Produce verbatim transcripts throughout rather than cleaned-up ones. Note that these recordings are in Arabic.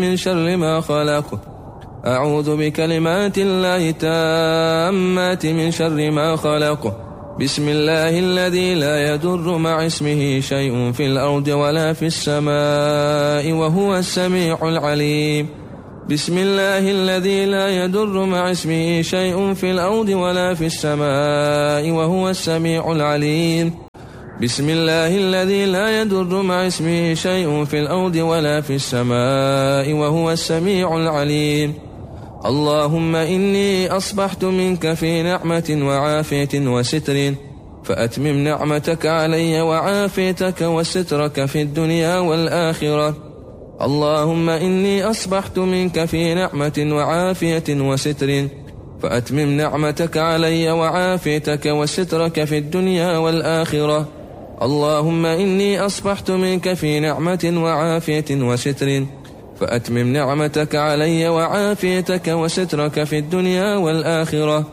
من شر ما خلق. أعوذ بكلمات الله التامات من شر ما خلق. بسم الله الذي لا يضر مع اسمه شيء في الأرض ولا في السماء وهو السميع العليم. بسم الله الذي لا يضر مع اسمه شيء في الأرض ولا في السماء وهو السميع العليم. بسم الله الذي لا يضر مع اسمه شيء في الأرض ولا في السماء وهو السميع العليم. اللهم إني أصبحت منك في نعمة وعافية وستر، فأتمم نعمتك علي وعافيتك وسترك في الدنيا والآخرة. اللهم إني أصبحت منك في نعمة وعافية وستر، فأتمم نعمتك علي وعافيتك وسترك في الدنيا والآخرة. اللهم إني أصبحت منك في نعمة وعافية وستر، فأتمم نعمتك علي وعافيتك وسترك في الدنيا والآخرة.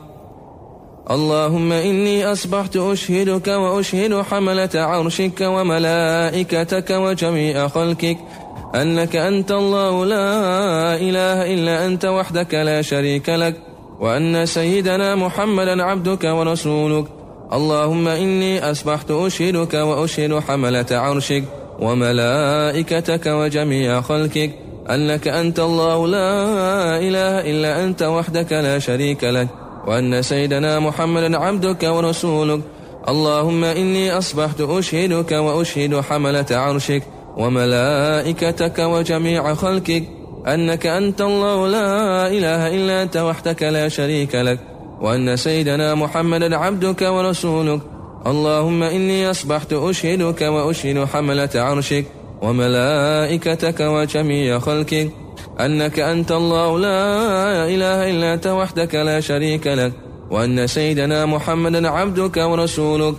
اللهم إني أصبحت أشهدك وأشهد حملة عرشك وملائكتك وجميع خلقك أنك أنت الله لا إله إلا أنت وحدك لا شريك لك، وأن سيدنا محمدا عبدك ورسولك. اللهم إني أصبحت أشهدك وأشهد حملة عرشك وملائكتك وجميع خلقك أنك أنت الله لا إله إلا أنت وحدك لا شريك لك، وأن سيدنا محمدا عبدك ورسولك. اللهم إني أصبحت أشهدك وأشهد حملة عرشك وملائكتك وجميع خلقك أنك أنت الله لا إله إلا أنت وحدك لا شريك لك، وأن سيدنا محمدا عبدك ورسولك. اللهم إني أصبحت أشهدك وأشهد حملة عرشك وملائكتك وجميع خلقك أنك أنت الله لا إله إلا أنت وحدك لا شريك لك، وأن سيدنا محمدا عبدك ورسولك.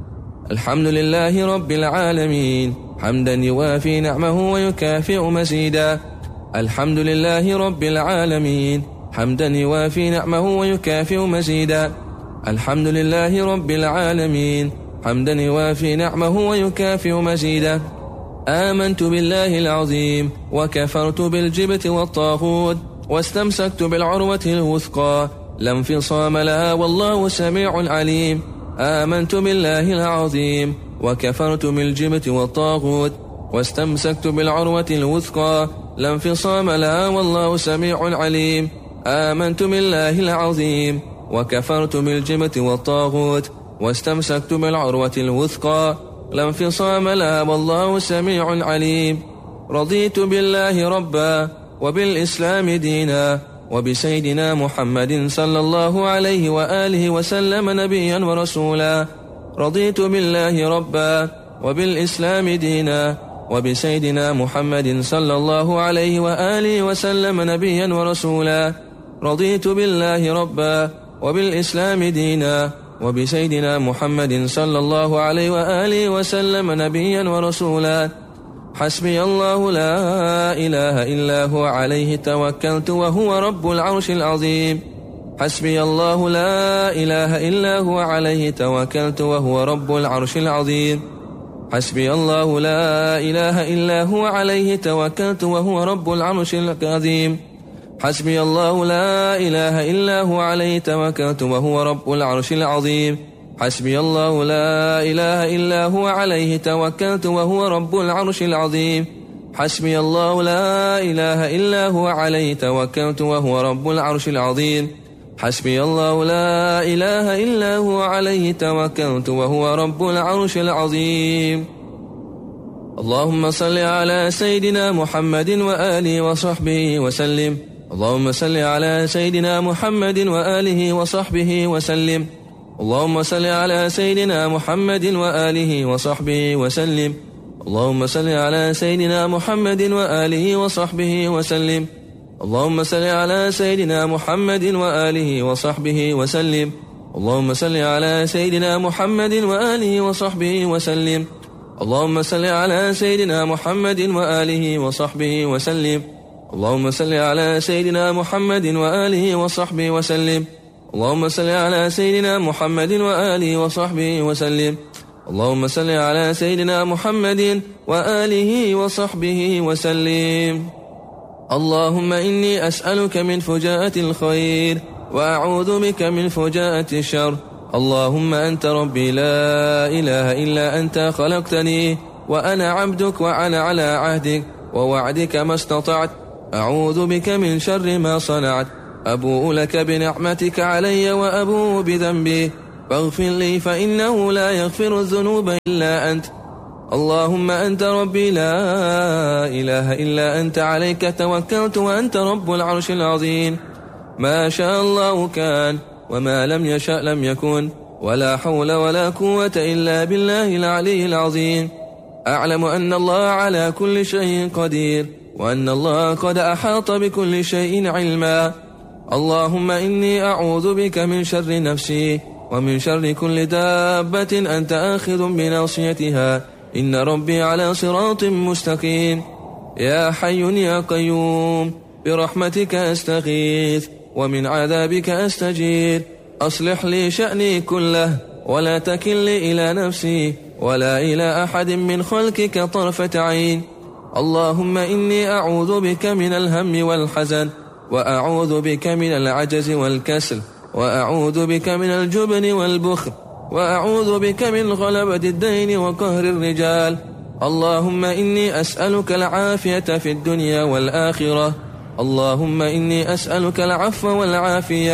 الحمد لله رب العالمين حمدا يوافي نعمه ويكافئ مزيدا. الحمد لله رب العالمين حمدا يوافي نعمه ويكافئ مزيدا. الحمد لله رب العالمين حمدا يوافي نعمه ويكافئ مزيدا. آمنت بالله العظيم وكفرت بالجبت والطاغوت واستمسكت بالعروة الوثقى لا انفصام لها والله سميع عليم. آمنت بالله العظيم وكفرت بالجبت والطاغوت واستمسكت بالعروة الوثقى لا انفصام لها والله سميع عليم. آمنت بالله العظيم وكفرت بالجبت والطاغوت واستمسكت بالعروة الوثقى لا انفصام لها والله سميع عليم. رضيت بالله ربا وبالإسلام دينا وبسيدنا محمد صلى الله عليه وآله وسلم نبيا ورسولا. رضيت بالله ربا وبالإسلام دينا وبسيدنا محمد صلى الله عليه وآله وسلم نبيا ورسولا. رضيت بالله ربا وبالإسلام دينا وبسيدنا محمد صلى الله عليه وآله وسلم نبيا ورسولا. حسبي الله لا إله إلا هو عليه توكلت وهو رب العرش العظيم. حسبي الله لا إله إلا هو عليه توكلت وهو رب العرش العظيم. حسبي الله لا إله إلا هو عليه توكلت وهو رب العرش العظيم. حسبي الله لا إله إلا هو عليه توكلت وهو رب العرش العظيم. حسبي الله لا إله إلا هو عليه توكلت وهو رب العرش العظيم. حسبي الله لا إله إلا هو عليه توكلت وهو رب العرش العظيم. حسبي الله لا إله إلا هو عليه توكلت وهو رب العرش العظيم. اللهم صل على سيدنا محمد وآله وصحبه وسلم. اللهم صل على سيدنا محمد وآله وصحبه وسلم. اللهم صل على سيدنا محمد وآله وصحبه وسلم. اللهم صل على سيدنا محمد وآله وصحبه وسلم. اللهم صل على سيدنا محمد وآله وصحبه وسلم. اللهم صل على سيدنا محمد وآله وصحبه وسلم. اللهم صل على سيدنا محمد وآله وصحبه وسلم. اللهم صل على سيدنا محمد وآله وصحبه وسلم. اللهم صل على سيدنا محمد وآله وصحبه وسلم. اللهم صل على سيدنا محمد وآله وصحبه وسلم. اللهم إني أسألك من فجاءة الخير وأعوذ بك من فجاءة الشر. اللهم أنت ربي لا إله إلا أنت، خلقتني وأنا عبدك وأنا على عهدك ووعدك ما استطعت. أعوذ بك من شر ما صنعت. أبوء لك بنعمتك علي وأبوء بذنبي، فاغفر لي فإنه لا يغفر الذنوب إلا أنت. اللهم أنت ربي لا إله إلا أنت، عليك توكلت وأنت رب العرش العظيم. ما شاء الله كان وما لم يشأ لم يكن، ولا حول ولا قوة إلا بالله العلي العظيم. أعلم أن الله على كل شيء قدير، وأن الله قد أحاط بكل شيء علما. اللهم إني أعوذ بك من شر نفسي ومن شر كل دابة أنت آخذ بناصيتها، إن ربي على صراط مستقيم. يا حي يا قيوم، برحمتك أستغيث ومن عذابك أستجير. أصلح لي شأني كله ولا تكلني إلى نفسي ولا إلى أحد من خلقك طرفة عين. اللهم إني أعوذ بك من الهم والحزن، وأعوذ بك من العجز والكسل، وأعوذ بك من الجبن والبخل، وأعوذ بك من غلبة الدين وقهر الرجال. اللهم إني أسألك العافية في الدنيا والآخرة. اللهم إني أسألك العفو والعافية